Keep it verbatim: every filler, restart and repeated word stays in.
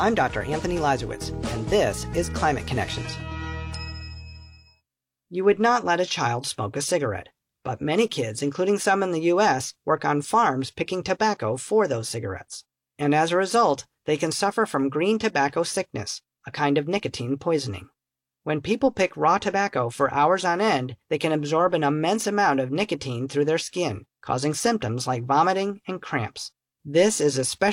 I'm Doctor Anthony Lazowitz, and this is Climate Connections. You would not let a child smoke a cigarette, but many kids, including some in the U S, work on farms picking tobacco for those cigarettes. And as a result, they can suffer from green tobacco sickness, a kind of nicotine poisoning. When people pick raw tobacco for hours on end, they can absorb an immense amount of nicotine through their skin, causing symptoms like vomiting and cramps. This is especially